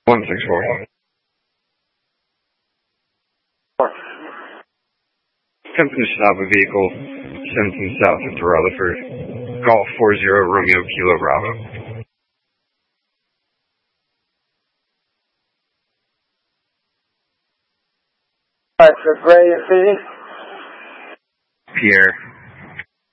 164. Attempt to stop a vehicle 17 south into Rutherford. Golf 40 Romeo Kilo Bravo. Alright, for Gray Infinity. Pierre.